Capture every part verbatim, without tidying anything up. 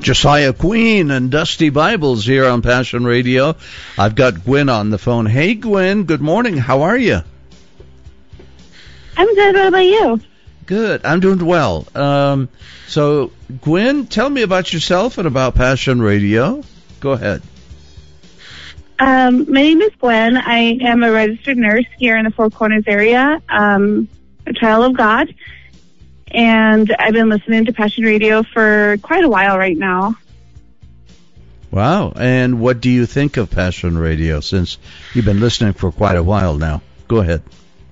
Josiah Queen and Dusty Bibles here on Passion Radio. I've got Gwen on the phone. Hey, Gwen, good morning. How are you? I'm good. What about you? Good. I'm doing well. Um, so, Gwen, tell me about yourself and about Passion Radio. Go ahead. Um, my name is Gwen. I am a registered nurse here in the Four Corners area, um, a child of God. And I've been listening to Passion Radio for quite a while right now. Wow. And what do you think of Passion Radio since you've been listening for quite a while now? Go ahead.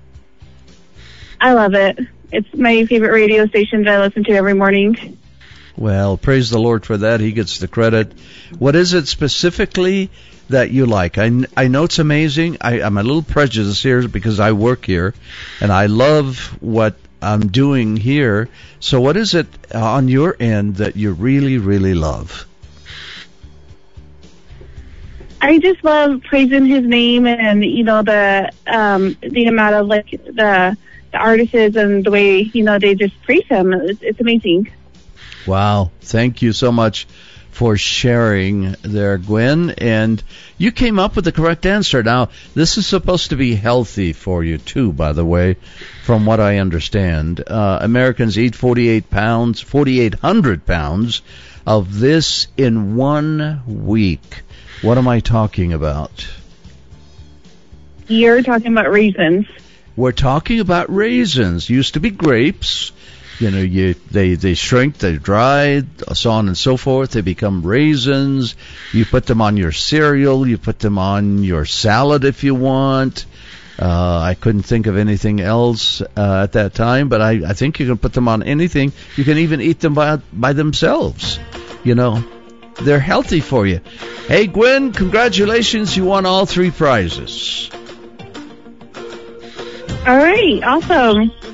I love it. It's my favorite radio station that I listen to every morning. Well, praise the Lord for that. He gets the credit. What is it specifically that you like? I, I know it's amazing. I, I'm a little prejudiced here because I work here, and I love what I'm doing here. So what is it on your end that you really, really love? I just love praising his name and, you know, the um, the amount of, like, the, the artists and the way, you know, they just praise him. It's, it's amazing. Wow. Thank you so much for sharing there, Gwen. And you came up with the correct answer. Now, this is supposed to be healthy for you, too, by the way, from what I understand. Uh, Americans eat forty-eight pounds, forty-eight hundred pounds of this in one week. What am I talking about? You're talking about raisins. We're talking about raisins. Used to be grapes. You know, you they, they shrink, they dry, so on and so forth. They become raisins. You put them on your cereal. You put them on your salad if you want. Uh, I couldn't think of anything else uh, at that time, but I, I think you can put them on anything. You can even eat them by, by themselves. You know, they're healthy for you. Hey, Gwen, congratulations. You won all three prizes. All right. Awesome.